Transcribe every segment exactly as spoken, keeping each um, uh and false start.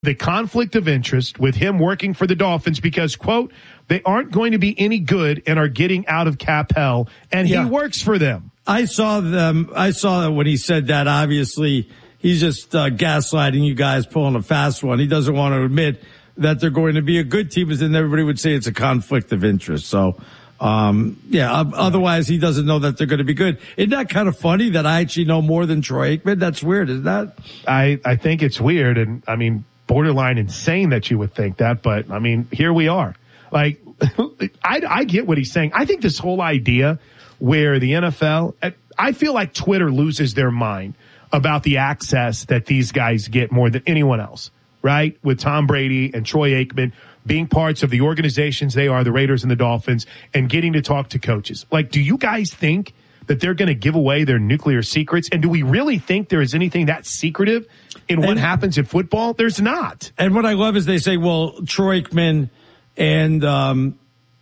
the conflict of interest with him working for the Dolphins because, quote, they aren't going to be any good and are getting out of cap hell, and yeah. he works for them. I saw them. I saw that when he said that. Obviously, he's just uh, gaslighting you guys, pulling a fast one. He doesn't want to admit that they're going to be a good team, as then everybody would say it's a conflict of interest. So, um, yeah, otherwise he doesn't know that they're going to be good. Isn't that kind of funny that I actually know more than Troy Aikman? That's weird, isn't that? I, I think it's weird, and I mean, borderline insane that you would think that, but I mean, here we are. Like, I, I get what he's saying. I think this whole idea where the N F L, I feel like Twitter loses their mind about the access that these guys get more than anyone else, right? With Tom Brady and Troy Aikman being parts of the organizations they are, the Raiders and the Dolphins, and getting to talk to coaches. Like, do you guys think that they're going to give away their nuclear secrets? And do we really think there is anything that secretive in what and, happens in football? There's not. And what I love is they say, well, Troy Aikman and um,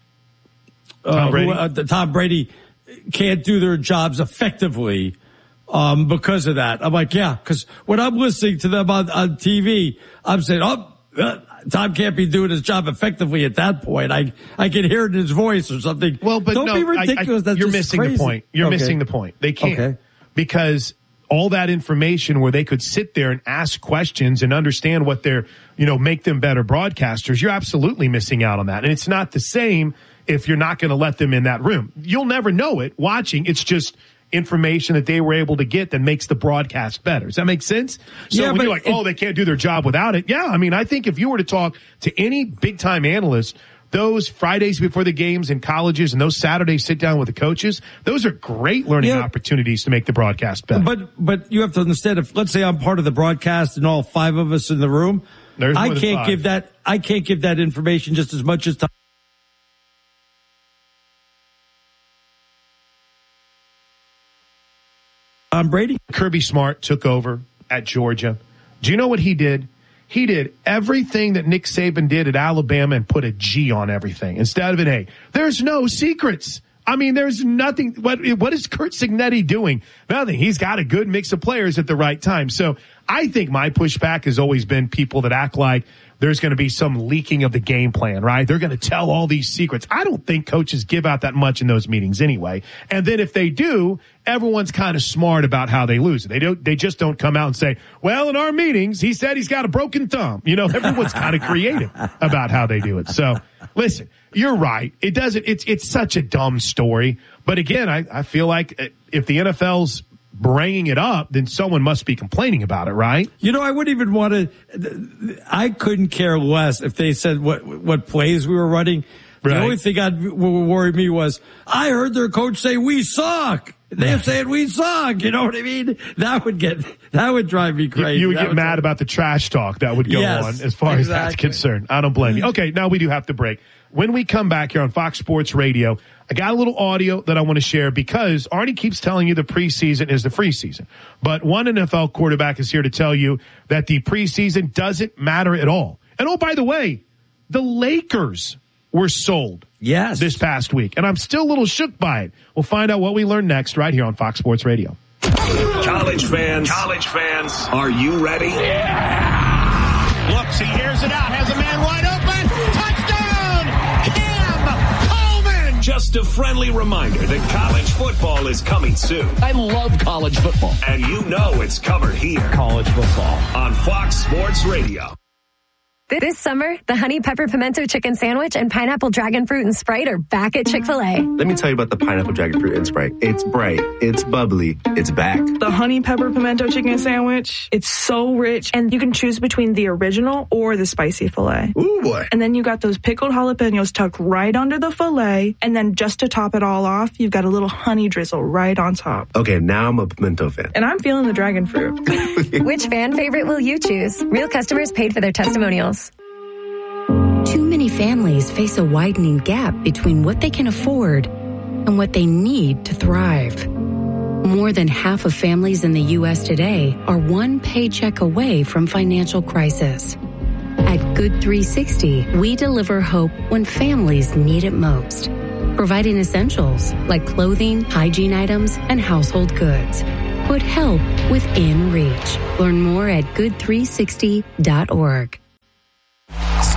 Tom Brady, uh, who, uh, Tom Brady can't do their jobs effectively um, because of that. I'm like, yeah, because when I'm listening to them on, on T V, I'm saying, oh, uh, Tom can't be doing his job effectively at that point. I I can hear it in his voice or something. Well, but don't no, be ridiculous. I, I, That's you're just missing crazy. the point. You're okay. missing the point. They can't okay. because all that information where they could sit there and ask questions and understand what they're, you know, make them better broadcasters. You're absolutely missing out on that. And it's not the same if you're not going to let them in that room. You'll never know it watching. It's just information that they were able to get that makes the broadcast better. Does that make sense? So yeah, when but you're like, it, oh, they can't do their job without it. Yeah. I mean, I think if you were to talk to any big time analyst, those Fridays before the games in colleges and those Saturdays sit down with the coaches, those are great learning yeah. opportunities to make the broadcast better. But, but you have to understand, if let's say I'm part of the broadcast and all five of us in the room, There's I can't five. give that, I can't give that information just as much as Tom. Tom Brady. Kirby Smart took over at Georgia. Do you know what he did? He did everything that Nick Saban did at Alabama and put a G on everything instead of an A. There's no secrets. I mean, there's nothing. What, what is Curt Cignetti doing? Nothing. He's got a good mix of players at the right time. So I think my pushback has always been people that act like there's going to be some leaking of the game plan, right? They're going to tell all these secrets. I don't think coaches give out that much in those meetings anyway. And then if they do, everyone's kind of smart about how they lose it. They don't, they just don't come out and say, well, in our meetings, he said he's got a broken thumb. You know, everyone's kind of creative about how they do it. So listen, you're right. It doesn't, it's, it's such a dumb story. But again, I, I feel like if the N F L's bringing it up, then someone must be complaining about it, right? You know, I wouldn't even want to, I couldn't care less if they said what, what plays we were running. The Right. only thing I'd worry me was, I heard their coach say, we suck. They're saying we suck. You know what I mean? That would get, that would drive me crazy. You, you would that get would mad about the trash talk that would go yes, on as far exactly. as that's concerned. I don't blame you. Okay, now we do have to break. When we come back here on Fox Sports Radio, I got a little audio that I want to share because Arnie keeps telling you the preseason is the free season. But one N F L quarterback is here to tell you that the preseason doesn't matter at all. And oh, by the way, the Lakers were sold yes. this past week. And I'm still a little shook by it. We'll find out what we learn next right here on Fox Sports Radio. College fans, college fans, are you ready? Yeah! Looks, he hears it out, has a man wide open. Touchdown! Cam Coleman! Just a friendly reminder that college football is coming soon. I love college football. And you know it's covered here. College football. On Fox Sports Radio. This summer, the Honey Pepper Pimento Chicken Sandwich and Pineapple Dragon Fruit and Sprite are back at Chick-fil-A. Let me tell you about the Pineapple Dragon Fruit and Sprite. It's bright, it's bubbly, it's back. The Honey Pepper Pimento Chicken Sandwich, it's so rich, and you can choose between the original or the spicy filet. Ooh, boy. And then you got those pickled jalapenos tucked right under the filet, and then just to top it all off, you've got a little honey drizzle right on top. Okay, now I'm a pimento fan. And I'm feeling the dragon fruit. Which fan favorite will you choose? Real customers paid for their testimonials. Too many families face a widening gap between what they can afford and what they need to thrive. More than half of families in the U S today are one paycheck away from financial crisis. At Good three sixty, we deliver hope when families need it most, providing essentials like clothing, hygiene items, and household goods. Put help within reach. Learn more at good three sixty dot org.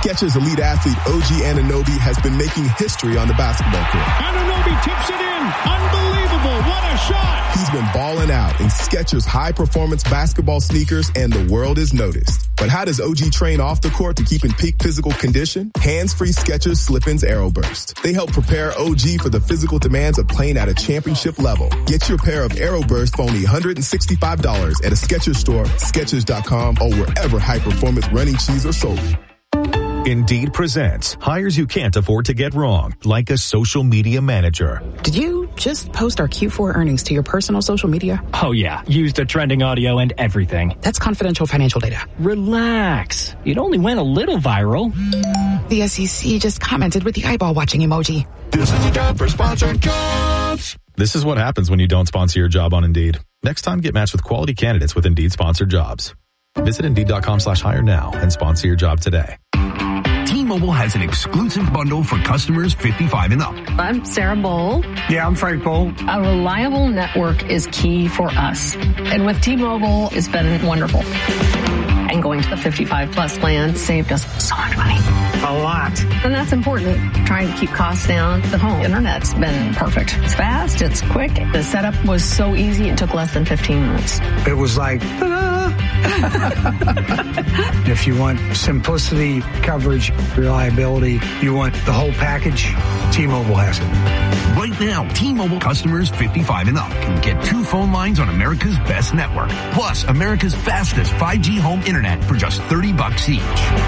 Skechers elite athlete O G Anunoby has been making history on the basketball court. Anunoby tips it in. Unbelievable. What a shot. He's been balling out in Skechers high-performance basketball sneakers, and the world is noticed. But how does O G train off the court to keep in peak physical condition? Hands-free Skechers Slip-ins Aeroburst. They help prepare O G for the physical demands of playing at a championship level. Get your pair of Aeroburst for only one hundred sixty-five dollars at a Skechers store, Skechers dot com, or wherever high-performance running shoes are sold. Indeed presents hires you can't afford to get wrong, like a social media manager. Did you just post our Q four earnings to your personal social media? Oh, yeah. Used a trending audio and everything. That's confidential financial data. Relax. It only went a little viral. The S E C just commented with the eyeball watching emoji. This is a job for sponsored jobs. This is what happens when you don't sponsor your job on Indeed. Next time, get matched with quality candidates with Indeed sponsored jobs. Visit Indeed.com slash hire now and sponsor your job today. T-Mobile has an exclusive bundle for customers fifty-five and up. I'm Sarah Bowl. Yeah, I'm Frank Bowl. A reliable network is key for us. And with T-Mobile, it's been wonderful. And going to the fifty-five plus plan saved us so much money. A lot. And that's important. Trying to keep costs down. The home internet's been perfect. It's fast. It's quick. The setup was so easy. It took less than fifteen minutes. It was like, ta-da! If you want simplicity, coverage, reliability, you want the whole package, T-Mobile has it. Right now, T-Mobile customers fifty-five and up can get two phone lines on America's best network, plus America's fastest five G home internet for just thirty bucks each.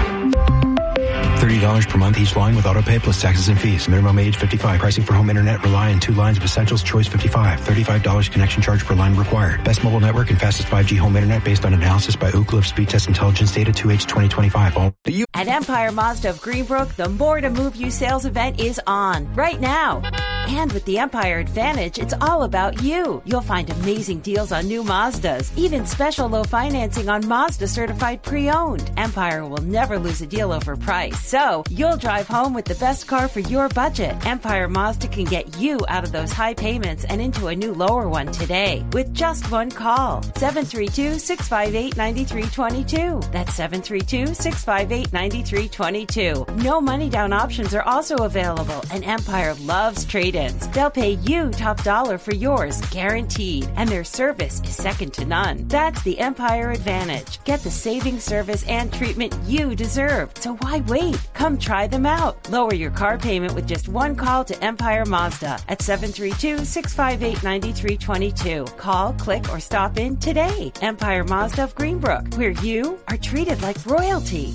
thirty dollars per month each line with autopay plus taxes and fees. Minimum age fifty-five. Pricing for home internet rely on two lines of Essentials Choice fifty-five. thirty-five dollars connection charge per line required. Best mobile network and fastest five G home internet based on analysis by Ookla of Speed Test Intelligence data two H twenty twenty-five. All- At Empire Mazda of Greenbrook, the More to Move You sales event is on right now. And with the Empire Advantage, it's all about you. You'll find amazing deals on new Mazdas, even special low financing on Mazda certified pre-owned. Empire will never lose a deal over price. So you'll drive home with the best car for your budget. Empire Mazda can get you out of those high payments and into a new lower one today with just one call. seven three two, six five eight, nine three two two. That's seven three two, six five eight, nine three two two. No money down options are also available, and Empire loves trade-ins. They'll pay you top dollar for yours, guaranteed, and their service is second to none. That's the Empire Advantage. Get the saving service and treatment you deserve. So why wait? Come try them out. Lower your car payment with just one call to Empire Mazda at seven three two, six five eight, nine three two two. Call, click, or stop in today. Empire Mazda of Greenbrook, where you are treated like royalty.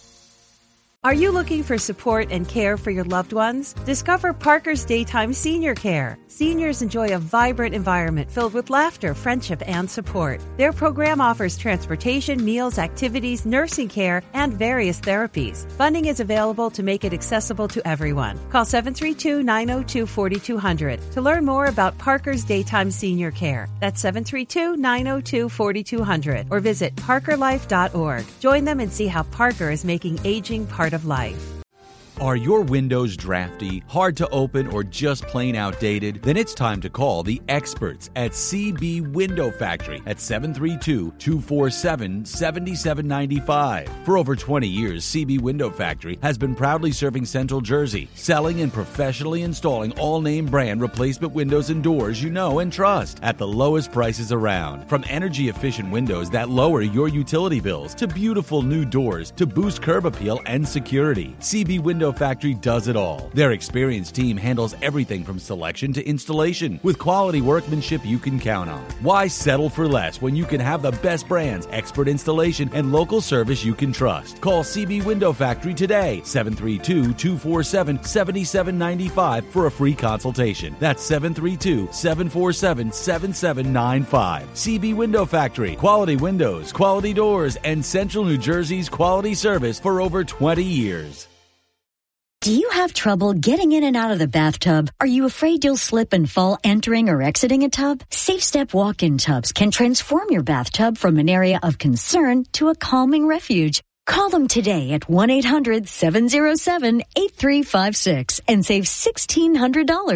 Are you looking for support and care for your loved ones? Discover Parker's Daytime Senior Care. Seniors enjoy a vibrant environment filled with laughter, friendship, and support. Their program offers transportation, meals, activities, nursing care, and various therapies. Funding is available to make it accessible to everyone. Call seven three two, nine zero two, four two zero zero to learn more about Parker's Daytime Senior Care. That's seven three two, nine zero two, four two zero zero or visit parker life dot org. Join them and see how Parker is making aging part of life. Are your windows drafty, hard to open, or just plain outdated? Then it's time to call the experts at C B Window Factory at seven three two, two four seven, seven seven nine five. For over twenty years, C B Window Factory has been proudly serving Central Jersey, selling and professionally installing all-name brand replacement windows and doors you know and trust at the lowest prices around. From energy-efficient windows that lower your utility bills to beautiful new doors to boost curb appeal and security, C B Window Factory does it all. Their experienced team handles everything from selection to installation with quality workmanship you can count on. Why settle for less when you can have the best brands, expert installation, and local service you can trust? Call C B Window Factory today, seven three two, two four seven, seven seven nine five for a free consultation. That's seven three two, seven four seven, seven seven nine five. C B Window Factory. Quality windows, quality doors, and Central New Jersey's quality service for over twenty years. Do you have trouble getting in and out of the bathtub? Are you afraid you'll slip and fall entering or exiting a tub? Safe Step walk-in tubs can transform your bathtub from an area of concern to a calming refuge. Call them today at one eight hundred, seven oh seven, eight three five six and save sixteen hundred dollars.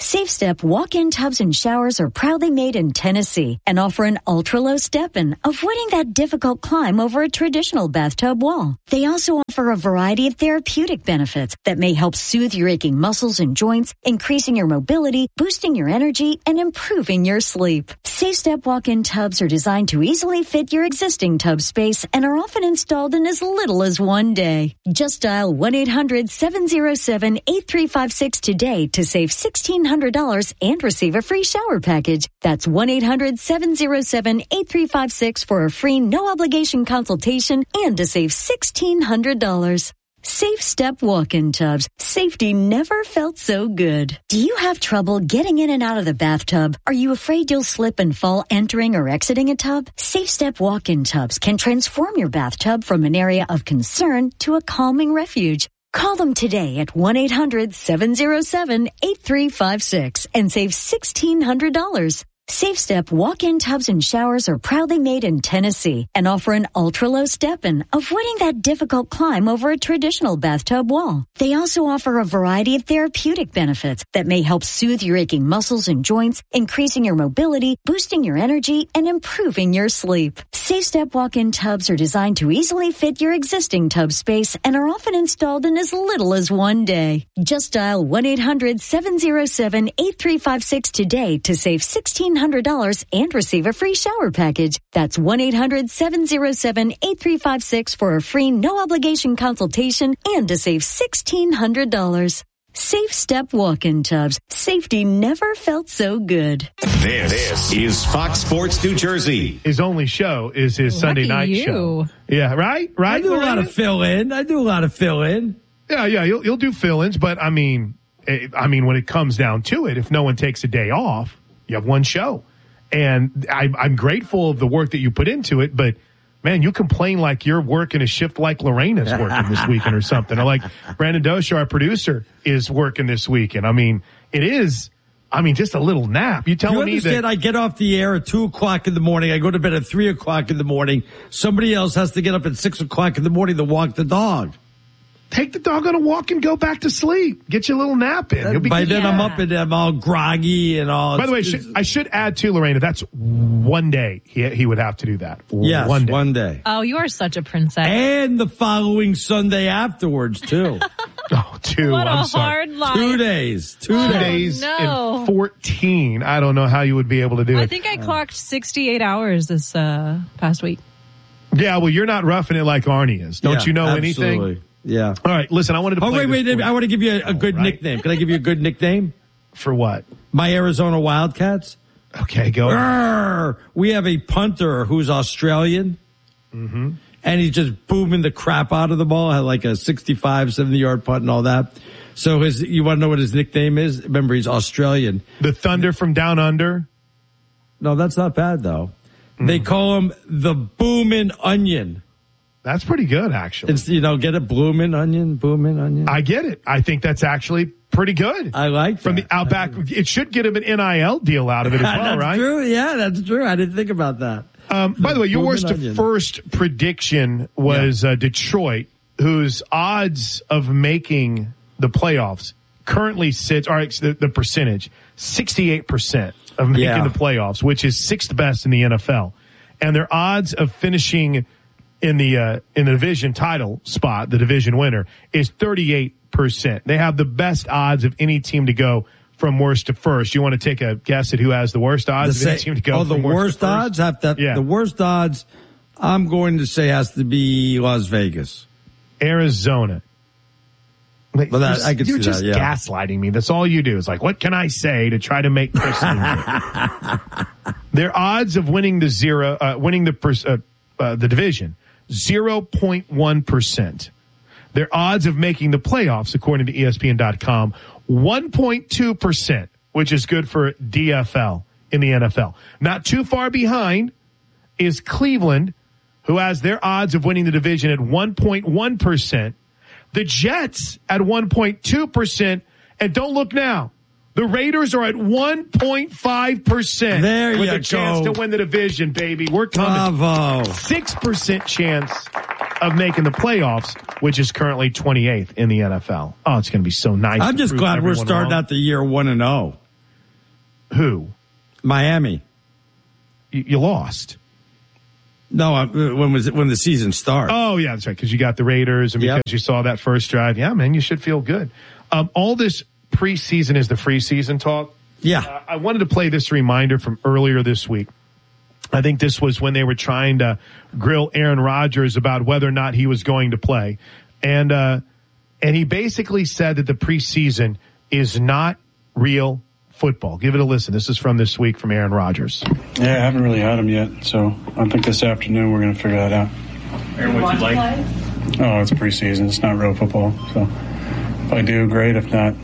Safe Step walk-in tubs and showers are proudly made in Tennessee and offer an ultra-low step-in, avoiding that difficult climb over a traditional bathtub wall. They also offer a variety of therapeutic benefits that may help soothe your aching muscles and joints, increasing your mobility, boosting your energy, and improving your sleep. Safe Step walk-in tubs are designed to easily fit your existing tub space and are often installed in as little as one day. Just dial one eight hundred seven oh seven eight three five six today to save one thousand six hundred dollars and receive a free shower package. That's one eight hundred seven oh seven eight three five six for a free no-obligation consultation and to save one thousand six hundred dollars. Safe Step walk-in tubs. Safety never felt so good. Do you have trouble getting in and out of the bathtub? Are you afraid you'll slip and fall entering or exiting a tub? Safe Step walk-in tubs can transform your bathtub from an area of concern to a calming refuge. Call them today at one eight hundred seven oh seven eight three five six and save one thousand six hundred dollars. Safe Step walk-in tubs and showers are proudly made in Tennessee and offer an ultra-low step-in, avoiding that difficult climb over a traditional bathtub wall. They also offer a variety of therapeutic benefits that may help soothe your aching muscles and joints, increasing your mobility, boosting your energy, and improving your sleep. Safe Step walk-in tubs are designed to easily fit your existing tub space and are often installed in as little as one day. Just dial one eight hundred seven oh seven eight three five six today to save one thousand six hundred dollars and receive a free shower package. That's one eight hundred seven oh seven eight three five six for a free no-obligation consultation and to save one thousand six hundred dollars. Safe Step walk-in tubs. Safety never felt so good. This, this is Fox Sports New Jersey. His only show is his Sunday night you. show. Yeah, right? Right? I do a lot of fill-in. I do a lot of fill-in. Yeah, yeah, you'll, you'll do fill-ins, but I mean, it, I mean, when it comes down to it, if no one takes a day off, you have one show. And I, I'm grateful of the work that you put into it, but man, you complain like you're working a shift like Lorena's working this weekend or something. Or like Brandon Dosher, our producer, is working this weekend. I mean, it is, I mean, just a little nap. You telling you me that I get off the air at two o'clock in the morning. I go to bed at three o'clock in the morning. Somebody else has to get up at six o'clock in the morning to walk the dog. Take the dog on a walk and go back to sleep. Get your little nap in. You'll be By good. then Yeah. I'm up and I'm all groggy and all. By the way, should, I should add too, Lorena, that's one day he, he would have to do that. Yes, one day. one day. Oh, you are such a princess. And the following Sunday afterwards, too. oh, two. What I'm a sorry. hard life. Two days. Two Oh, days. days no. and fourteen. I don't know how you would be able to do I it. think I clocked sixty-eight hours this uh, past week. Yeah, well, you're not roughing it like Arnie is. Don't Yeah, you know absolutely. anything? Yeah. All right, listen, I wanted to Oh, play wait, this wait. for I you. want to give you a, a good right. nickname. Can I give you a good nickname? For what? My Arizona Wildcats. Okay, go. Arr! We have a punter who's Australian. Mm-hmm. And he's just booming the crap out of the ball. Had like a sixty-five, seventy yard putt and all that. So his, you want to know what his nickname is? Remember, he's Australian. The Thunder from Down Under? No, that's not bad, though. Mm. They call him the Boomin' Onion. That's pretty good, actually. It's, you know, get it? Bloomin' Onion, Boomin' Onion. I get it. I think that's actually pretty good. I like that. From the Outback. It should get him an N I L deal out of it as well, that's right? True. Yeah, that's true. I didn't think about that. Um, by the way, your Boomin' worst Onion. first prediction was yeah. uh, Detroit, whose odds of making the playoffs currently sits, all right, the, the percentage, sixty-eight percent of making Yeah. the playoffs, which is sixth best in the N F L. And their odds of finishing in the uh, in the division title spot, the division winner, is thirty-eight percent. They have the best odds of any team to go from worst to first. You want to take a guess at who has the worst odds The of any sa- team to go oh, the from worst, worst to first? odds have to. Yeah. The worst odds, I'm going to say, has to be Las Vegas. Arizona. Like, Well, that- you're, I can you're see just that, yeah. gaslighting me. That's all you do. Is like, what can I say to try to make Chris think? Their odds of winning the zero, uh, winning the pers- uh, uh, the division, zero point one percent. Their odds of making the playoffs, according to E S P N dot com, one point two percent, which is good for D F L in the N F L. Not too far behind is Cleveland, who has their odds of winning the division at one point one percent. The Jets at one point two percent. And don't look now. The Raiders are at one point five percent. There with you a chance go. to win the division, baby. We're coming. Bravo. six percent chance of making the playoffs, which is currently twenty-eighth in the N F L. Oh, it's going to be so nice. I'm to just prove glad we're everyone starting wrong. out the year one and zero. Who? Miami. You, you lost. No, uh, when was it, when the season starts? Oh, yeah, that's right, because you got the Raiders and because yep. you saw that first drive. Yeah, man, you should feel good. Um, all this preseason is the free season talk. Yeah. Uh, I wanted to play this reminder from earlier this week. I think this was when they were trying to grill Aaron Rodgers about whether or not he was going to play. And, uh, and he basically said that the preseason is not real football. Give it a listen. This is from this week from Aaron Rodgers. Yeah, I haven't really had him yet, so I think this afternoon we're going to figure that out. Aaron, what'd you like? Oh, it's preseason. It's not real football. So if I do, great. If not,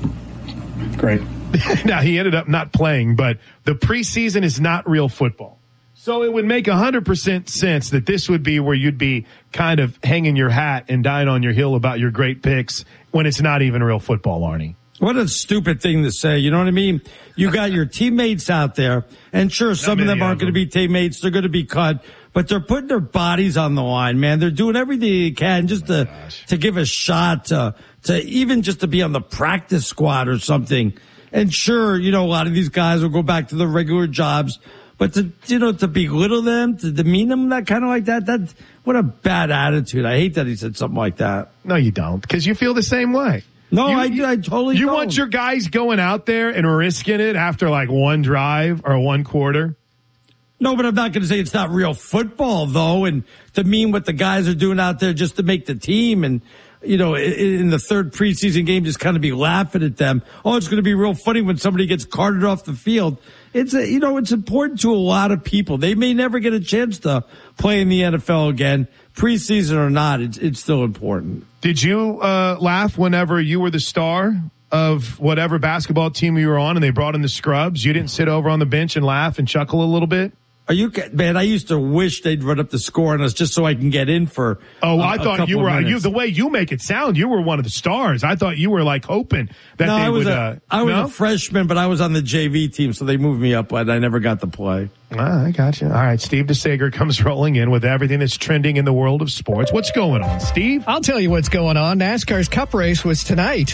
great. Now, he ended up not playing, but the preseason is not real football. So it would make one hundred percent sense that this would be where you'd be kind of hanging your hat and dying on your hill about your great picks when it's not even real football, Arnie. What a stupid thing to say. You know what I mean? You got your teammates out there, and sure, some of them aren't going to be teammates. They're going to be cut, but they're putting their bodies on the line, man. They're doing everything they can just to, to give a shot, to, to even just to be on the practice squad or something. And sure, you know, a lot of these guys will go back to their regular jobs, but to, you know, to belittle them, to demean them, that kind of like that, that, what a bad attitude. I hate that he said something like that. No, you don't, because you feel the same way. No, you, I, I totally You don't. want your guys going out there and risking it after like one drive or one quarter? No, but I'm not going to say it's not real football, though, and to mean what the guys are doing out there just to make the team and, you know, in the third preseason game, just kind of be laughing at them. Oh, it's going to be real funny when somebody gets carted off the field. It's a, you know, it's important to a lot of people. They may never get a chance to play in the N F L again, preseason or not. It's it's still important. Did you uh, laugh whenever you were the star of whatever basketball team you were on and they brought in the scrubs? You didn't sit over on the bench and laugh and chuckle a little bit? Are you, man, I used to wish they'd run up the score on us just so I can get in for Oh, a, I thought you were, you, the way you make it sound, you were one of the stars. I thought you were like hoping that no, they I was would, a, uh, I was no? a freshman, but I was on the J V team, so they moved me up, but I never got to play. Ah, I got you. All right, Steve DeSager comes rolling in with everything that's trending in the world of sports. What's going on, Steve? I'll tell you what's going on. NASCAR's Cup race was tonight.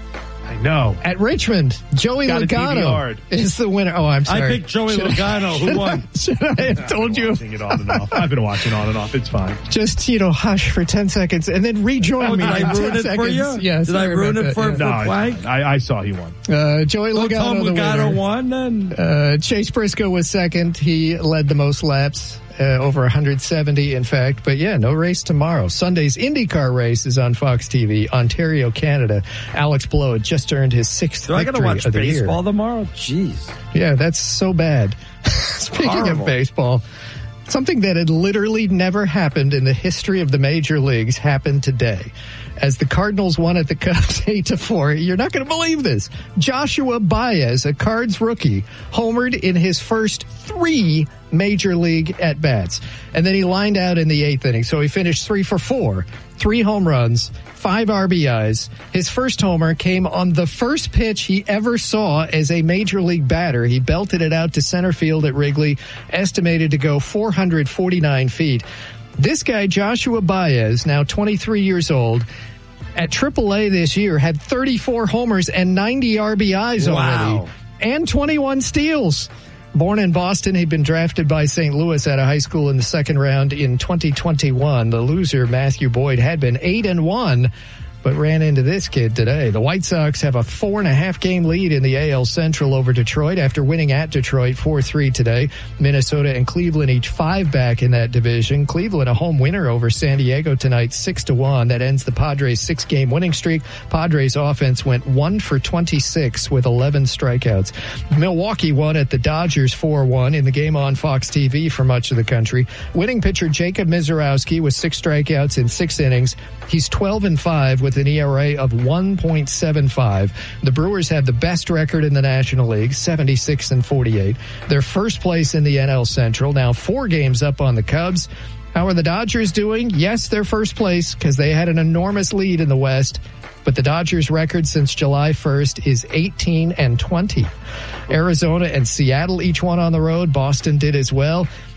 I know. At Richmond, Joey Got Logano is the winner. Oh, I'm sorry. I picked Joey should Logano. I, Who won? Should I have told you? I've been watching it on and off. I've been watching on and off. It's fine. Just, you know, hush for ten seconds and then rejoin oh, me. Did I ruin it seconds. for you? Yeah, did I ruin it for, that, for yeah. No, Plank? I, I saw he won. Uh, Joey So Logano, Tom the Logano winner. won then? Uh, Chase Briscoe was second. He led the most laps. Uh, over one hundred seventy, in fact. But yeah, no race tomorrow. Sunday's IndyCar race is on Fox T V. Ontario, Canada. Alex Blow had just earned his sixth So I victory got to watch of the year. baseball tomorrow? Jeez. Yeah, that's so bad. Speaking Horrible. of baseball, something that had literally never happened in the history of the major leagues happened today. As the Cardinals won at the Cubs eight to four, you're not going to believe this. Joshua Baez, a Cards rookie, homered in his first three major league at-bats. And then he lined out in the eighth inning. So he finished three for four, three home runs, five R B Is. His first homer came on the first pitch he ever saw as a major league batter. He belted it out to center field at Wrigley, estimated to go four hundred forty-nine feet. This guy, Joshua Baez, now twenty-three years old, at triple A this year, had thirty-four homers and ninety R B Is Wow. already, and twenty-one steals. Born in Boston, he'd been drafted by Saint Louis out of high school in the second round in twenty twenty-one. The loser, Matthew Boyd, had been eight and one, but ran into this kid today. The White Sox have a four and a half game lead in the A L Central over Detroit after winning at Detroit four three today. Minnesota and Cleveland each five back in that division. Cleveland a home winner over San Diego tonight, six to one. That ends the Padres six game winning streak. Padres offense went one for twenty-six with eleven strikeouts. Milwaukee won at the Dodgers four one in the game on Fox T V for much of the country. Winning pitcher Jacob Mizorowski with six strikeouts in six innings. He's twelve and five with an E R A of one point seven five. The Brewers have the best record in the National League, seventy-six and forty-eight. They're first place in the N L Central, now four games up on the Cubs. How are the Dodgers doing? Yes, they're first place because they had an enormous lead in the West. But the Dodgers' record since July first is eighteen and twenty. Arizona and Seattle each won on the road. Boston did as well.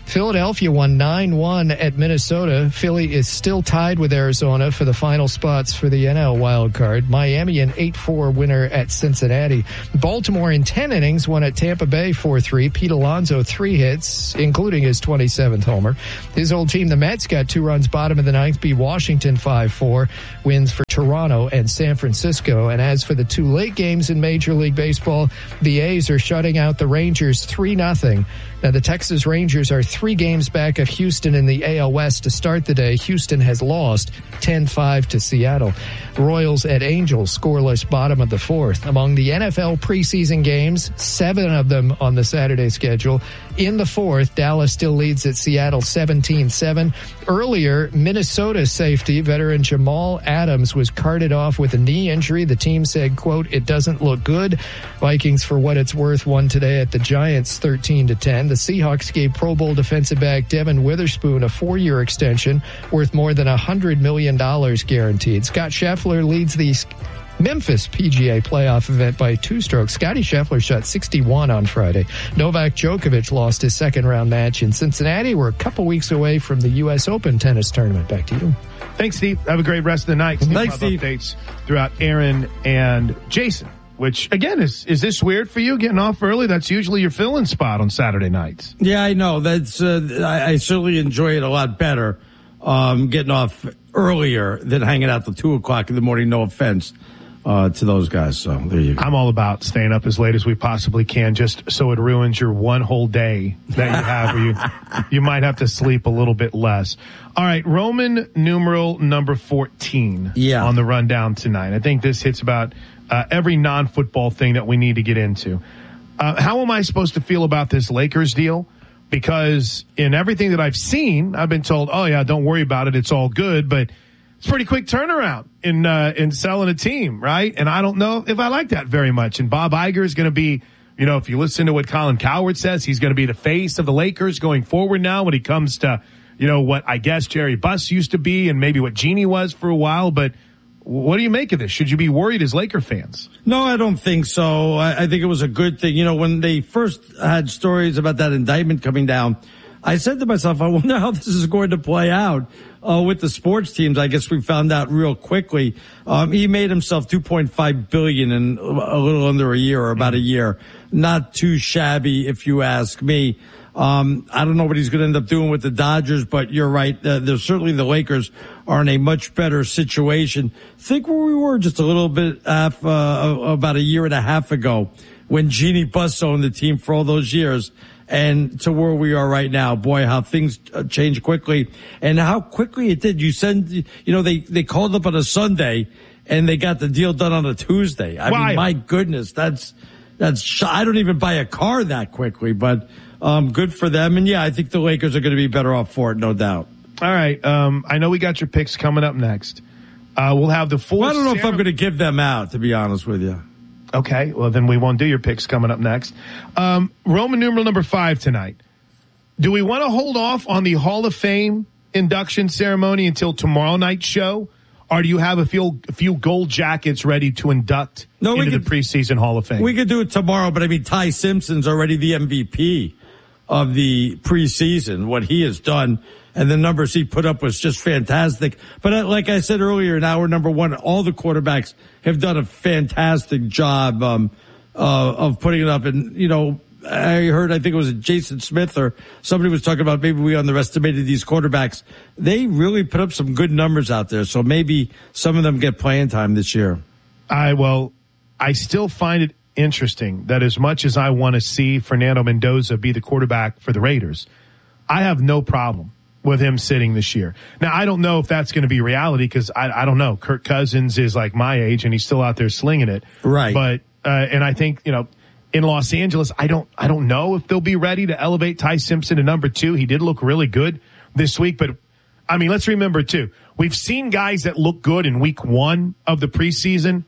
Philadelphia won nine one at Minnesota. Philly is still tied with Arizona for the final spots for the N L wild card. Miami an eight four winner at Cincinnati. Baltimore in ten innings won at Tampa Bay four three. Pete Alonso three hits, including his twenty-seventh homer. His old team, the Mets, got two runs bottom of the ninth, beat Washington five four. Wins for Toronto and San Francisco. And as for the two late games in Major League Baseball, the A's are shutting out the Rangers three nothing. Now, the Texas Rangers are three games back of Houston in the A L West to start the day. Houston has lost ten five to Seattle. Royals at Angels, scoreless bottom of the fourth. Among the N F L preseason games, seven of them on the Saturday schedule. In the fourth, Dallas still leads at Seattle seventeen seven. Earlier, Minnesota safety veteran Jamal Adams was carted off with a knee injury. The team said, quote, "It doesn't look good." Vikings, for what it's worth, won today at the Giants thirteen to ten. The Seahawks gave Pro Bowl defensive back Devin Witherspoon a four-year extension worth more than one hundred million dollars guaranteed. Scott Scheffler leads the Memphis P G A playoff event by two strokes. Scotty Scheffler shot sixty-one on Friday. Novak Djokovic lost his second round match in Cincinnati. We're a couple weeks away from the U S Open tennis tournament. Back to you. Thanks, Steve. Have a great rest of the night. Steve, Thanks, Steve. Updates throughout Aaron and Jason, which, again, is is this weird for you getting off early? That's usually your fill-in spot on Saturday nights. Yeah, I know. That's uh, I, I certainly enjoy it a lot better um, getting off earlier than hanging out till two o'clock in the morning. No offense uh, to those guys. So there you go. I'm all about staying up as late as we possibly can, just so it ruins your one whole day that you have where you, you might have to sleep a little bit less. All right, Roman numeral number fourteen yeah. on the rundown tonight. I think this hits about uh, every non-football thing that we need to get into. Uh, how am I supposed to feel about this Lakers deal? Because in everything that I've seen, I've been told, oh, yeah, don't worry about it. It's all good. But it's a pretty quick turnaround in uh, in selling a team, right? And I don't know if I like that very much. And Bob Iger is going to be, you know, if you listen to what Colin Cowherd says, he's going to be the face of the Lakers going forward now when it comes to, you know, what I guess Jerry Buss used to be and maybe what Jeannie was for a while. But what do you make of this? Should you be worried as Laker fans? No, I don't think so. I, I think it was a good thing. You know, when they first had stories about that indictment coming down, I said to myself, I wonder how this is going to play out uh, with the sports teams. I guess we found out real quickly. Um, he made himself two point five billion dollars in a little under a year or about a year. Not too shabby, if you ask me. Um, I don't know what he's going to end up doing with the Dodgers, but you're right. Uh, there's certainly the Lakers are in a much better situation. Think where we were just a little bit half, uh, about a year and a half ago when Jeannie Buss owned the team for all those years, and to where we are right now. Boy, how things change quickly and how quickly it did. You send, you know, they, they called up on a Sunday and they got the deal done on a Tuesday. I Wild. mean, my goodness, that's, that's, I don't even buy a car that quickly, but Um, good for them. And yeah, I think the Lakers are going to be better off for it, no doubt. All right. Um, I know we got your picks coming up next. Uh, we'll have the full. Well, I don't know Sarah- if I'm going to give them out, to be honest with you. Okay. Well, then we won't do your picks coming up next. Um, Roman numeral number five tonight. Do we want to hold off on the Hall of Fame induction ceremony until tomorrow night's show? Or do you have a few, a few gold jackets ready to induct no, into could, the preseason Hall of Fame? We could do it tomorrow, but I mean, Ty Simpson's already the M V P of the preseason, what he has done, and the numbers he put up was just fantastic. But uh, like I said earlier, in hour number one, all the quarterbacks have done a fantastic job um, uh, of putting it up. And, you know, I heard, I think it was Jason Smith or somebody was talking about maybe we underestimated these quarterbacks. They really put up some good numbers out there, so maybe some of them get playing time this year. I, well, I still find it interesting that as much as I want to see Fernando Mendoza be the quarterback for the Raiders, I have no problem with him sitting this year. Now, I don't know if that's going to be reality because I, I don't know. Kirk Cousins is like my age and he's still out there slinging it. Right. But, uh, and I think, you know, in Los Angeles, I don't, I don't know if they'll be ready to elevate Ty Simpson to number two. He did look really good this week, but I mean, let's remember too, we've seen guys that look good in week one of the preseason,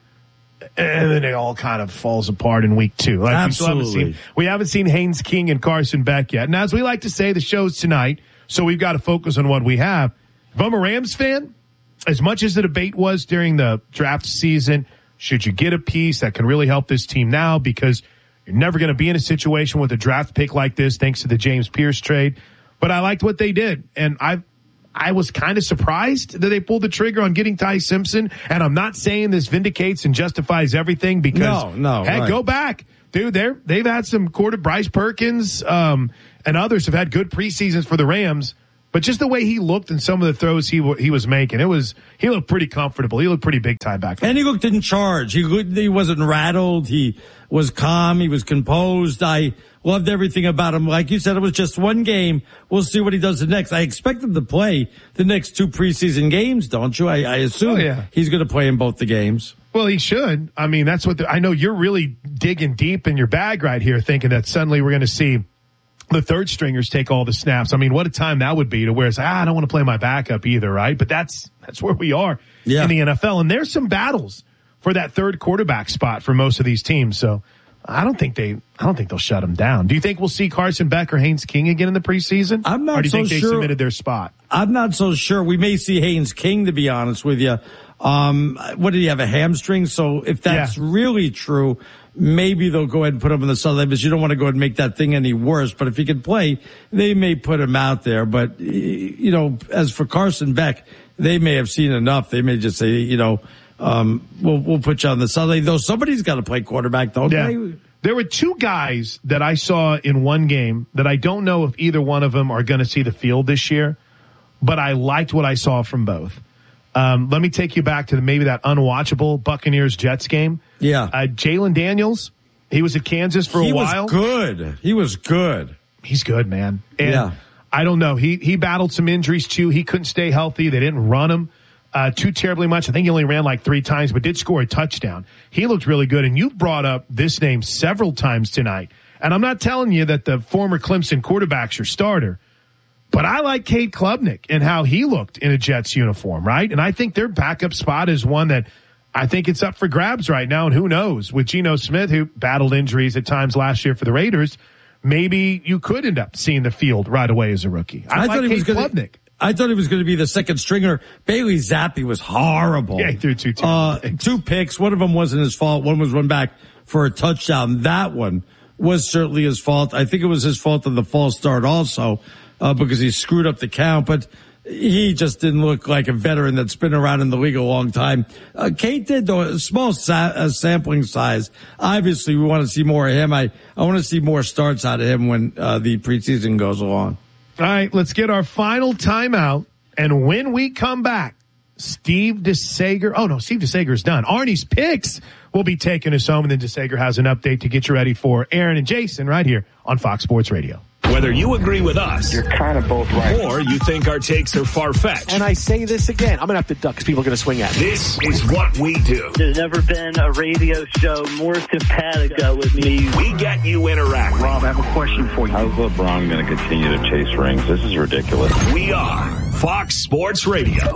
and then it all kind of falls apart in week two. Like Absolutely. We, still haven't seen, we haven't seen Haynes King and Carson Beck yet. And as we like to say, the show's tonight, so we've got to focus on what we have. If I'm a Rams fan, as much as the debate was during the draft season, should you get a piece that can really help this team now? Because you're never going to be in a situation with a draft pick like this, thanks to the James Pierce trade. but I liked what they did. And I I was kind of surprised that they pulled the trigger on getting Ty Simpson. And I'm not saying this vindicates and justifies everything because, no, no, heck, right. go back. Dude, they're, they've had some quarter, Bryce Perkins um, and others have had good preseasons for the Rams. But just the way he looked and some of the throws he he was making, it was he looked pretty comfortable. He looked pretty big time back there. And he looked in charge. He looked, he wasn't rattled. He was calm. He was composed. I loved everything about him. Like you said, it was just one game. We'll see what he does the next. I expect him to play the next two preseason games, don't you? I, I assume oh, yeah. he's going to play in both the games. Well, he should. I mean, that's what the, I know. You're really digging deep in your bag right here, thinking that suddenly we're going to see the third stringers take all the snaps. I mean, what a time that would be to where it's, ah, I don't want to play my backup either, right? But that's, that's where we are yeah. in the N F L. And there's some battles for that third quarterback spot for most of these teams. So I don't think they, I don't think they'll shut them down. Do you think we'll see Carson Beck or Haynes King again in the preseason? I'm not or do you so think they sure. submitted their spot? I'm not so sure. We may see Haynes King, to be honest with you. Um, what did he have, a hamstring? So if that's yeah. really true, maybe they'll go ahead and put him in the sideline because you don't want to go ahead and make that thing any worse. But if he can play, they may put him out there. But, you know, as for Carson Beck, they may have seen enough. They may just say, you know, um, we'll, we'll put you on the sideline. Though somebody's got to play quarterback, don't yeah. they? There were two guys that I saw in one game that I don't know if either one of them are going to see the field this year, but I liked what I saw from both. Um, let me take you back to the, maybe that unwatchable Buccaneers-Jets game. Yeah. Uh, Jalen Daniels, he was at Kansas for a he while. He was good. He was good. He's good, man. And yeah. I don't know. He he battled some injuries, too. He couldn't stay healthy. They didn't run him uh, too terribly much. I think he only ran like three times, but did score a touchdown. He looked really good. And you brought up this name several times tonight. And I'm not telling you that the former Clemson quarterback's your starter. But I like Cade Klubnik and how he looked in a Jets uniform, right? And I think their backup spot is one that I think it's up for grabs right now. And who knows, with Geno Smith, who battled injuries at times last year for the Raiders, maybe you could end up seeing the field right away as a rookie. I, I like thought he Cade was gonna, Klubnik. I thought he was going to be the second stringer. Bailey Zappi was horrible. Yeah, he threw two, two, uh, picks. two picks. One of them wasn't his fault. One was run back for a touchdown. That one was certainly his fault. I think it was his fault on the false start also. Uh, because he screwed up the count, but he just didn't look like a veteran that's been around in the league a long time. Uh, Kate did, though, a small sa- uh, sampling size. Obviously, we want to see more of him. I, I want to see more starts out of him when uh, the preseason goes along. All right, let's get our final timeout. And when we come back, Steve DeSager. Oh, no, Steve DeSager's done. Arnie's picks will be taking us home, and then DeSager has an update to get you ready for Aaron and Jason right here on Fox Sports Radio. Whether you agree with us, you're kind of both right, or you think our takes are far-fetched. And I say this again, I'm going to have to duck because people are going to swing at me. This is what we do. There's never been a radio show more simpatico with me. We get you interacting. Rob, I have a question for you. How's LeBron going to continue to chase rings? This is ridiculous. We are Fox Sports Radio.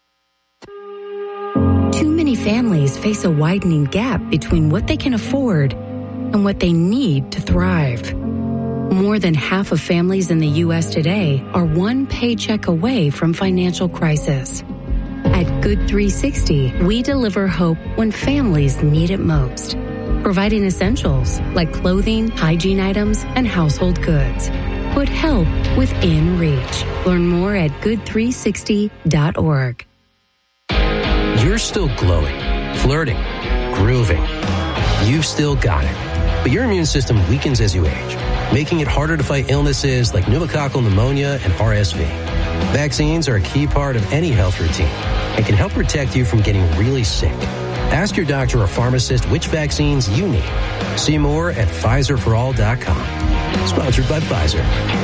Too many families face a widening gap between what they can afford and what they need to thrive. More than half of families in the U S today are one paycheck away from financial crisis. At Good three sixty, we deliver hope when families need it most, providing essentials like clothing, hygiene items, and household goods. Put help within reach. Learn more at good three sixty dot org. You're still glowing, flirting, grooving. You've still got it. But your immune system weakens as you age, making it harder to fight illnesses like pneumococcal pneumonia and R S V. Vaccines are a key part of any health routine and can help protect you from getting really sick. Ask your doctor or pharmacist which vaccines you need. See more at Pfizer for all dot com. Sponsored by Pfizer.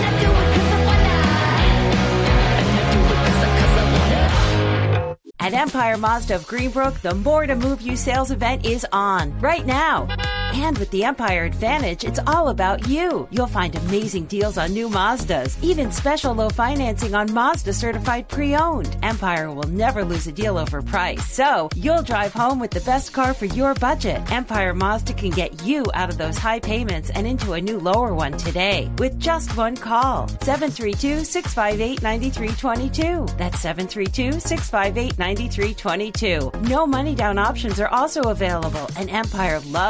At Empire Mazda of Greenbrook, the More to Move You sales event is on right now. And with the Empire Advantage, it's all about you. You'll find amazing deals on new Mazdas, even special low financing on Mazda certified pre-owned. Empire will never lose a deal over price, so you'll drive home with the best car for your budget. Empire Mazda can get you out of those high payments and into a new lower one today with just one call. seven three two, six five eight, nine three two two. That's seven three two, six five eight, nine three two two. No money down options are also available, and Empire loves trading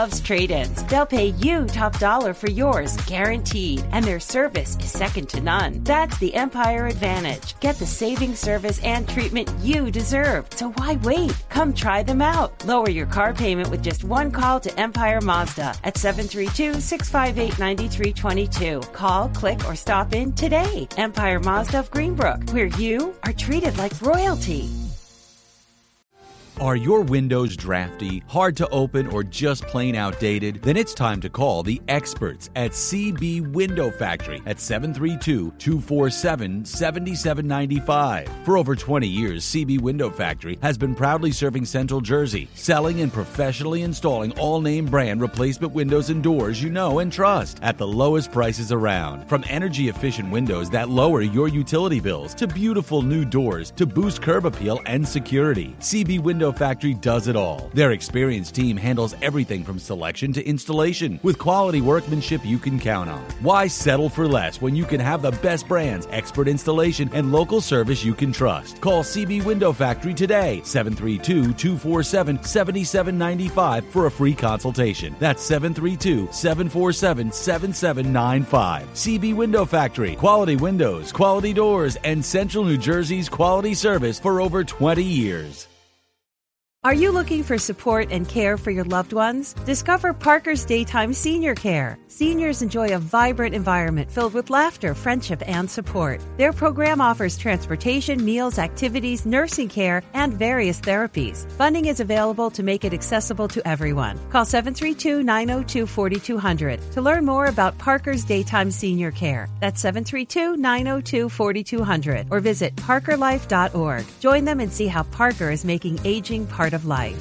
trade-ins. They'll pay you top dollar for yours, guaranteed, and their service is second to none. That's the Empire Advantage. Get the saving service and treatment you deserve. So why wait? Come try them out. Lower your car payment with just one call to Empire Mazda at seven three two, six five eight, nine three two two. Call, click, or stop in today. Empire Mazda of Greenbrook, where you are treated like royalty. Are your windows drafty, hard to open, or just plain outdated? Then it's time to call the experts at C B Window Factory at seven three two, two four seven, seven seven nine five. For over twenty years, C B Window Factory has been proudly serving Central Jersey, selling and professionally installing all-name brand replacement windows and doors you know and trust at the lowest prices around. From energy-efficient windows that lower your utility bills to beautiful new doors to boost curb appeal and security, C B Window Factory does it all. Their experienced team handles everything from selection to installation with quality workmanship you can count on. Why settle for less when you can have the best brands, expert installation, and local service you can trust? Call C B Window Factory today, seven three two, two four seven, seven seven nine five for a free consultation. That's seven three two, seven four seven, seven seven nine five. C B Window Factory. Quality windows, quality doors, and Central New Jersey's quality service for over twenty years. Are you looking for support and care for your loved ones? Discover Parker's Daytime Senior Care. Seniors enjoy a vibrant environment filled with laughter, friendship, and support. Their program offers transportation, meals, activities, nursing care, and various therapies. Funding is available to make it accessible to everyone. Call seven three two, nine zero two, four two zero zero to learn more about Parker's Daytime Senior Care. That's seven three two, nine zero two, four two zero zero or visit parker life dot org. Join them and see how Parker is making aging part of life.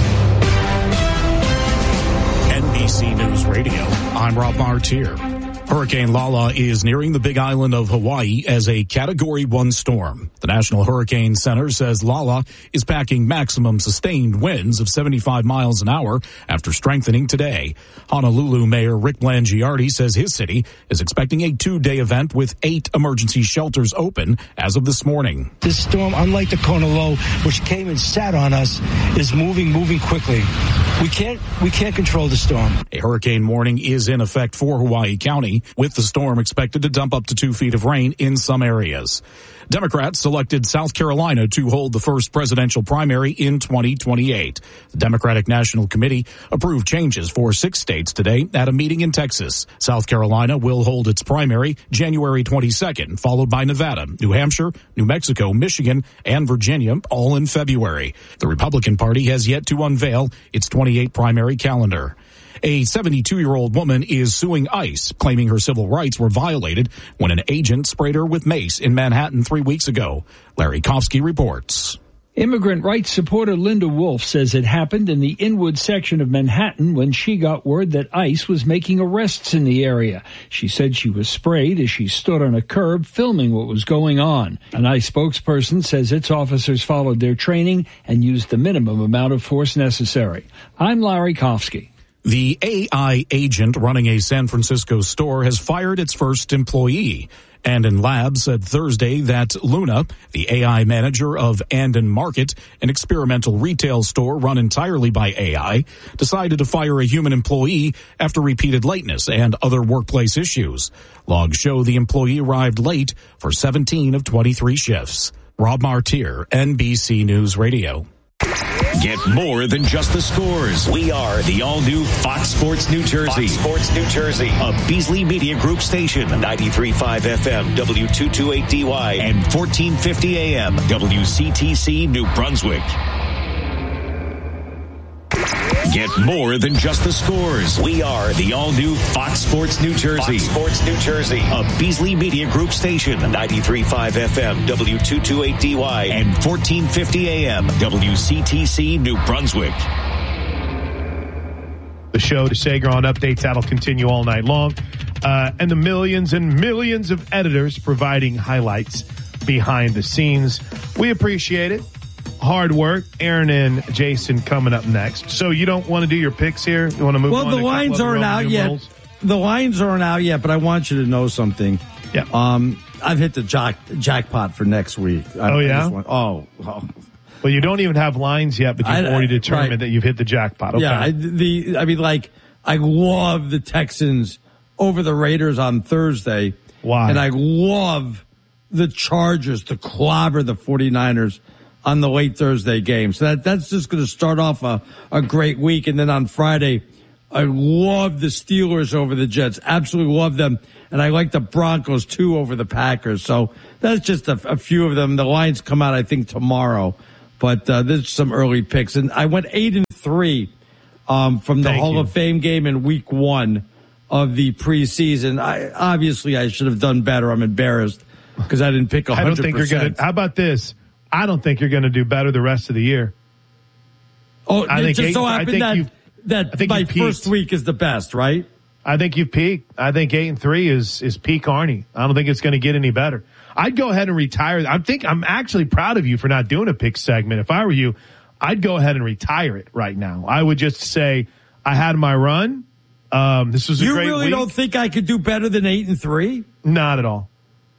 N B C News Radio, I'm Rob Martier. Hurricane Lala is nearing the Big Island of Hawaii as a Category one storm. The National Hurricane Center says Lala is packing maximum sustained winds of seventy-five miles an hour after strengthening today. Honolulu Mayor Rick Blangiardi says his city is expecting a two-day event with eight emergency shelters open as of this morning. This storm, unlike the Kona Low, which came and sat on us, is moving, moving quickly. We can't, we can't control the storm. A hurricane warning is in effect for Hawaii County, with the storm expected to dump up to two feet of rain in some areas. Democrats selected South Carolina to hold the first presidential primary in twenty twenty-eight. The Democratic National Committee approved changes for six states today at a meeting in Texas. South Carolina will hold its primary January twenty-second, followed by Nevada, New Hampshire, New Mexico, Michigan, and Virginia, all in February. The Republican Party has yet to unveil its twenty-eight primary calendar. A seventy-two-year-old woman is suing ICE, claiming her civil rights were violated when an agent sprayed her with mace in Manhattan three weeks ago. Larry Kofsky reports. Immigrant rights supporter Linda Wolf says it happened in the Inwood section of Manhattan when she got word that ICE was making arrests in the area. She said she was sprayed as she stood on a curb filming what was going on. An ICE spokesperson says its officers followed their training and used the minimum amount of force necessary. I'm Larry Kofsky. The A I agent running a San Francisco store has fired its first employee. Andon Labs said Thursday that Luna, the A I manager of Andon Market, an experimental retail store run entirely by A I, decided to fire a human employee after repeated lateness and other workplace issues. Logs show the employee arrived late for seventeen of twenty-three shifts. Rob Martier, N B C News Radio. Get more than just the scores. We are the all-new Fox Sports New Jersey. Fox Sports New Jersey. A Beasley Media Group station. ninety-three point five F M, W two twenty-eight D Y, and fourteen fifty A M, W C T C New Brunswick. Get more than just the scores. We are the all-new Fox Sports New Jersey. Fox Sports New Jersey. A Beasley Media Group station. ninety-three point five F M, W two twenty-eight D Y, and fourteen fifty A M, W C T C New Brunswick. The show to Sager on updates that'll continue all night long. Uh, and the millions and millions of editors providing highlights behind the scenes. We appreciate it. Hard work. Aaron and Jason coming up next. So you don't want to do your picks here? You want to move well, on? Well, the lines aren't out yet. The lines aren't out yet, but I want you to know something. Yeah. Um, I've hit the jack, jackpot for next week. I, oh, yeah? Want, oh, oh. Well, you don't even have lines yet, but you've I, already determined right. that you've hit the jackpot. Okay. Yeah. I, the, I mean, like, I love the Texans over the Raiders on Thursday. Why? And I love the Chargers to clobber the 49ers on the late Thursday game. So that, that's just going to start off a, a great week. And then on Friday, I love the Steelers over the Jets. Absolutely love them. And I like the Broncos, too, over the Packers. So that's just a, a few of them. The lines come out, I think, tomorrow. But uh, there's some early picks. And I went eight and three um, from the Thank Hall you. of Fame game in week one of the preseason. I, obviously, I should have done better. I'm embarrassed because I didn't pick one hundred percent. I don't think you're going to. How about this? I don't think you're going to do better the rest of the year. Oh, I it think just eight, so I happened think that, you've- that I think my you peaked. first week is the best, right? I think you've peaked. I think eight and three is is peak Arnie. I don't think it's going to get any better. I'd go ahead and retire. I think I'm actually proud of you for not doing a pick segment. If I were you, I'd go ahead and retire it right now. I would just say I had my run. Um, this was a You great really week. don't think I could do better than eight and three? Not at all.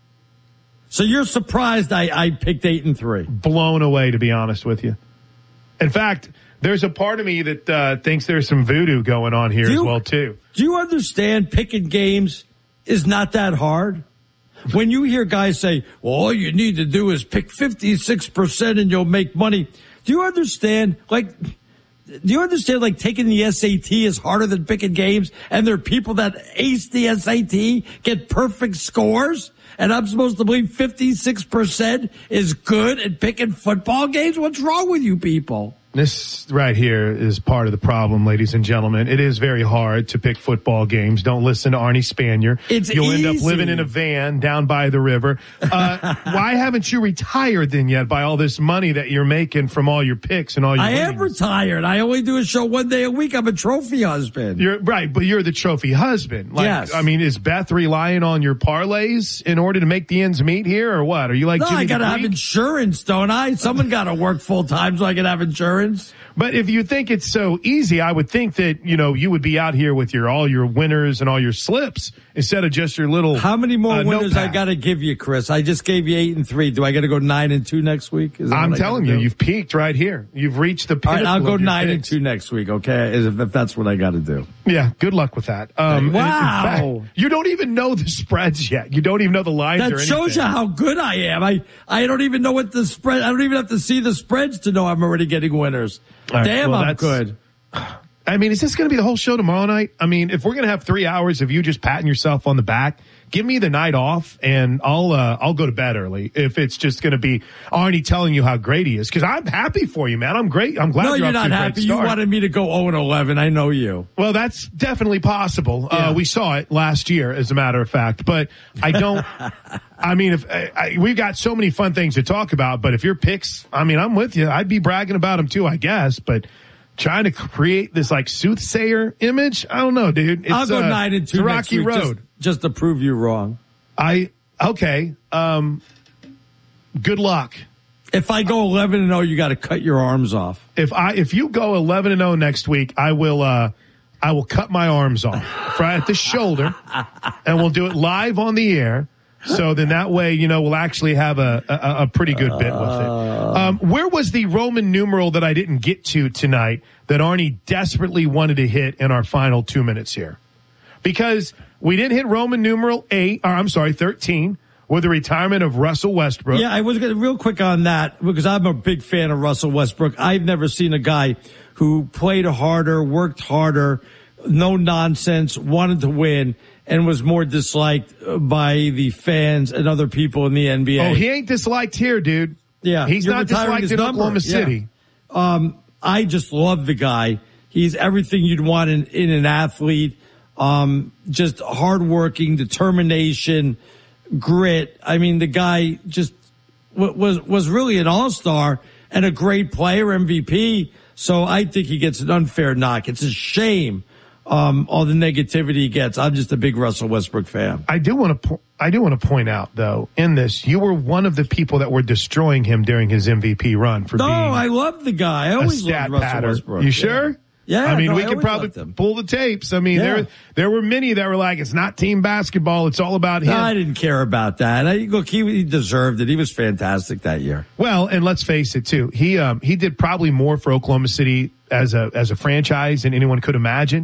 So you're surprised I, I picked eight and three? Blown away, to be honest with you. In fact, there's a part of me that uh, thinks there's some voodoo going on here Do you- as well too. Do you understand picking games is not that hard? When you hear guys say, well, all you need to do is pick fifty-six percent and you'll make money. Do you understand? Like, do you understand, like, taking the S A T is harder than picking games, and there are people that ace the S A T, get perfect scores, and I'm supposed to believe fifty-six percent is good at picking football games? What's wrong with you people? This right here is part of the problem, ladies and gentlemen. It is very hard to pick football games. Don't listen to Arnie Spanier. It's You'll end up easy. living in a van down by the river. Uh, why haven't you retired then yet by all this money that you're making from all your picks and all your I am winnings? retired. I only do a show one day a week. I'm a trophy husband. You're right, but you're the trophy husband. Like, Yes. I mean, is Beth relying on your parlays in order to make the ends meet here, or what? Are you like No, Jimmy I got to the have Greek? insurance, don't I? Someone got to work full time so I can have insurance. But if you think it's so easy, I would think that, you know, you would be out here with your all your winners and all your slips instead of just your little. How many more uh, winners I notepad. got to give you, Chris? I just gave you eight and three. Do I got to go nine and two next week? Is that I'm what I telling gotta you, do? you've peaked right here. You've reached the All pinnacle. right, I'll go of your nine and picks. two next week. Okay, if, if that's what I got to do. Yeah, good luck with that. Um, Wow. and in fact, you don't even know the spreads yet. You don't even know the lines or That anything. shows you how good I am. I I don't even know what the spread. I don't even have to see the spreads to know I'm already getting winners. All right, Damn, well, I'm that's- good. I mean, is this going to be the whole show tomorrow night? I mean, if we're going to have three hours of you just patting yourself on the back, give me the night off and I'll, uh, I'll go to bed early. If it's just going to be Arnie telling you how great he is. Cause I'm happy for you, man. I'm great. I'm glad No, you're, you're off to not a great happy. You start. wanted me to go oh and eleven. I know you. Well, that's definitely possible. Yeah. Uh, we saw it last year, as a matter of fact. But I don't. I mean, if I, I, we've got so many fun things to talk about, but if your picks, I mean, I'm with you. I'd be bragging about them too, I guess. But trying to create this like soothsayer image, I don't know, dude. It's, I'll go uh, nine and it's two a next rocky week, road. Just, just to prove you wrong. I okay. Um, good luck. If I go eleven and oh, you got to cut your arms off. If I if you go eleven and oh next week, I will uh I will cut my arms off right at the shoulder, and we'll do it live on the air. So then that way, you know, we'll actually have a a, a pretty good bit with it. Um, where was the Roman numeral that I didn't get to tonight that Arnie desperately wanted to hit in our final two minutes here? Because we didn't hit Roman numeral eight, or I'm sorry, thirteen, with the retirement of Russell Westbrook. Yeah, I was gonna, real quick on that because I'm a big fan of Russell Westbrook. I've never seen a guy who played harder, worked harder, no nonsense, wanted to win, and was more disliked by the fans and other people in the N B A. Oh, he ain't disliked here, dude. Yeah, He's you're not retiring disliked his in number. Oklahoma Yeah. City. Um, I just love the guy. He's everything you'd want in, in an athlete. Um, just hardworking, determination, grit. I mean, the guy just w- was was really an all-star and a great player, M V P. So I think he gets an unfair knock. It's a shame. Um, all the negativity he gets. I'm just a big Russell Westbrook fan. I do want to. Po- I do want to point out, though, in this, you were one of the people that were destroying him during his M V P run for No, being I love the guy. I a always stat loved Russell patter. Westbrook. You Yeah. sure? Yeah, I mean, no, we I could always probably loved him. pull the tapes. I mean, Yeah. there there were many that were like, it's not team basketball. It's all about him. No, I didn't care about that. I, look, he, he deserved it. He was fantastic that year. Well, and let's face it too. He um he did probably more for Oklahoma City as a as a franchise than anyone could imagine.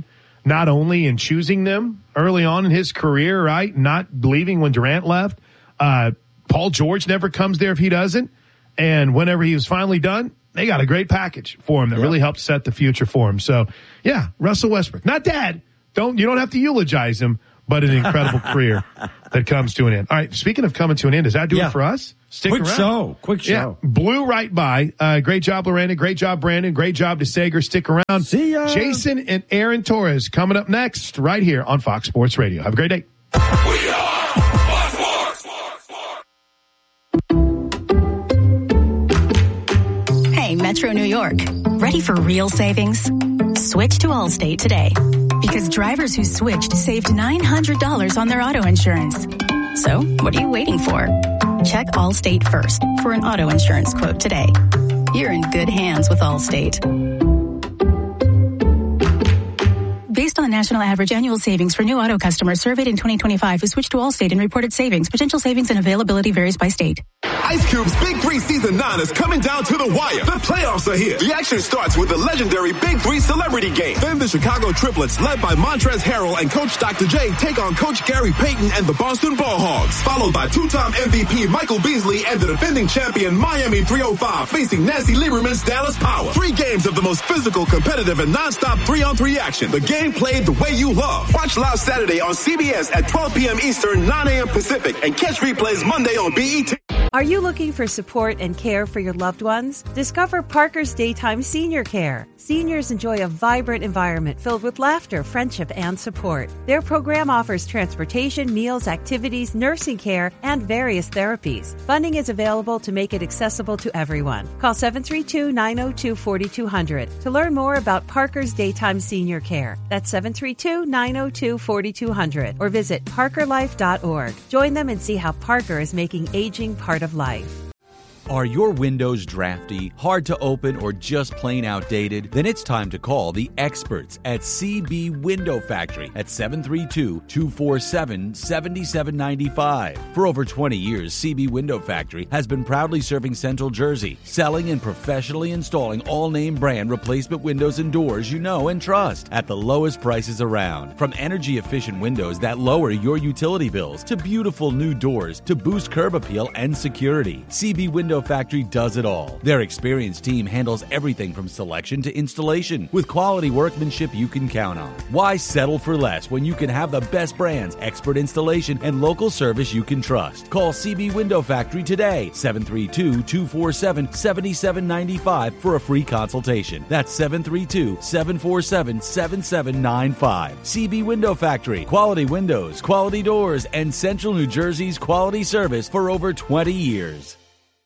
not only in choosing them early on in his career, right? Not leaving when Durant left. Uh, Paul George never comes there if he doesn't. And whenever he was finally done, they got a great package for him that yep. really helped set the future for him. So, yeah, Russell Westbrook. Not dad. Don't, you don't have to eulogize him, but an incredible career that comes to an end. All right, speaking of coming to an end, does that do yeah. it for us? Stick Quick around. show. Quick show. Yeah, blew right by. Uh, great job, Lorena. Great job, Brandon. Great job to Sager. Stick around. See ya. Jason and Aaron Torres coming up next right here on Fox Sports Radio. Have a great day. We are Fox Sports. Hey, Metro New York. Ready for real savings? Switch to Allstate today. Because drivers who switched saved nine hundred dollars on their auto insurance. So, what are you waiting for? Check Allstate first for an auto insurance quote today. You're in good hands with Allstate. Based on national average annual savings for new auto customers surveyed in twenty twenty-five who switched to Allstate and reported savings, potential savings and availability varies by state. Ice Cube's Big Three Season nine is coming down to the wire. The playoffs are here. The action starts with the legendary Big Three Celebrity Game. Then the Chicago Triplets, led by Montrezl Harrell and Coach Doctor J, take on Coach Gary Payton and the Boston Ball Hogs. Followed by two-time M V P Michael Beasley and the defending champion Miami three oh five facing Nancy Lieberman's Dallas Power. Three games of the most physical, competitive, and non-stop three-on-three action. The game played the way you love. Watch live Saturday on C B S at twelve p.m. Eastern, nine a.m. Pacific, and catch replays Monday on B E T. Are you looking for support and care for your loved ones? Discover Parker's Daytime Senior Care. Seniors enjoy a vibrant environment filled with laughter, friendship, and support. Their program offers transportation, meals, activities, nursing care, and various therapies. Funding is available to make it accessible to everyone. Call seven three two, nine oh two, four two zero zero to learn more about Parker's Daytime Senior Care. That's seven three two, nine oh two, four two zero zero or visit parker life dot org. Join them and see how Parker is making aging part of life. Are your windows drafty, hard to open, or just plain outdated? Then it's time to call the experts at C B Window Factory at seven three two, two four seven, seven seven nine five. For over twenty years, C B Window Factory has been proudly serving Central Jersey, selling and professionally installing all-name brand replacement windows and doors you know and trust at the lowest prices around. From energy-efficient windows that lower your utility bills to beautiful new doors to boost curb appeal and security, C B Window Factory does it all. Their experienced team handles everything from selection to installation with quality workmanship you can count on. Why settle for less when you can have the best brands, expert installation, and local service you can trust? Call C B Window Factory today, seven three two, two four seven, seven seven nine five for a free consultation. That's seven three two, seven four seven, seven seven nine five. C B Window Factory, quality windows, quality doors, and Central New Jersey's quality service for over twenty years.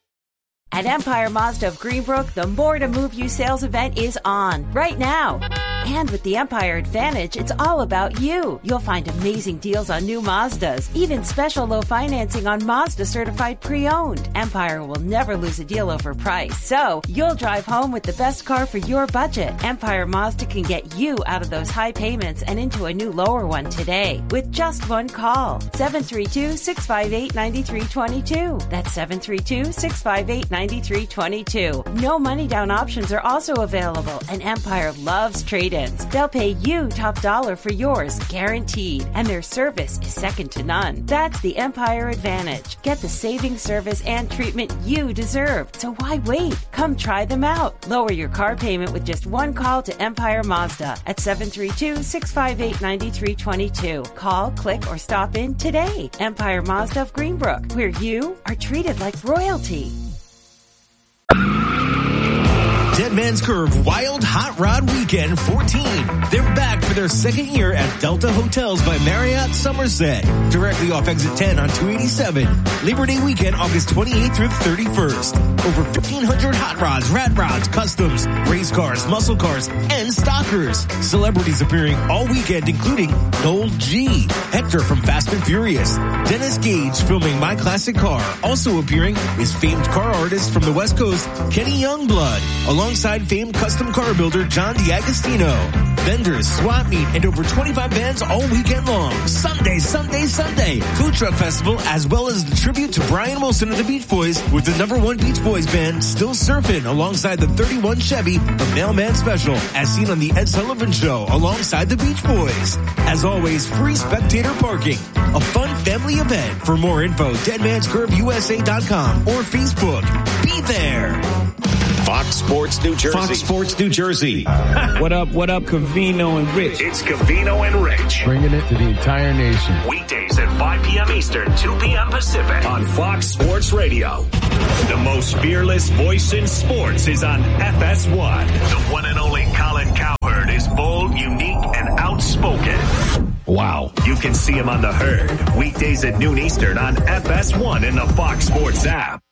At Empire Mazda of Greenbrook, the More to Move You sales event is on right now. And with the Empire Advantage, it's all about you. You'll find amazing deals on new Mazdas, even special low financing on Mazda certified pre-owned. Empire will never lose a deal over price, so you'll drive home with the best car for your budget. Empire Mazda can get you out of those high payments and into a new lower one today with just one call. seven three two, six five eight, nine three two two. That's seven three two, six five eight, nine three two two. No money down options are also available, and Empire loves trade-ins. They'll pay you top dollar for yours, guaranteed, and their service is second to none. That's the Empire Advantage. Get the saving service and treatment you deserve. So why wait? Come try them out. Lower your car payment with just one call to Empire Mazda at seven three two, six five eight, nine three two two. Call, click, or stop in today. Empire Mazda of Greenbrook, where you are treated like royalty. Dead Man's Curve Wild Hot Rod Weekend fourteen. They're back for their second year at Delta Hotels by Marriott Somerset, directly off exit ten on two eighty-seven. Labor Day weekend, August twenty-eighth through thirty-first. Over fifteen hundred hot rods, rat rods, customs, race cars, muscle cars, and stockers. Celebrities appearing all weekend, including Noel G, Hector from Fast and Furious, Dennis Gage filming My Classic Car. Also appearing is famed car artist from the West Coast, Kenny Youngblood, alongside famed custom car builder John D'Agostino. vendors, swap meet, and over twenty-five bands all weekend long. Sunday, Sunday, Sunday. Food Truck Festival, as well as the tribute to Brian Wilson of the Beach Boys with the number one Beach Boys band Still Surfing alongside the thirty-one Chevy from Mailman Special, as seen on the Ed Sullivan Show alongside the Beach Boys. As always, free spectator parking. A fun family event. For more info, dead mans curve U S A dot com or Facebook. Be there. Fox Sports New Jersey. Fox Sports New Jersey. What up, what up, Covino and Rich? It's Covino and Rich. Bringing it to the entire nation. Weekdays at five p.m. Eastern, two p.m. Pacific on Fox Sports Radio. The most fearless voice in sports is on F S one. The one and only Colin Cowherd is bold, unique, and outspoken. Wow. You can see him on The Herd. Weekdays at noon Eastern on F S one in the Fox Sports app.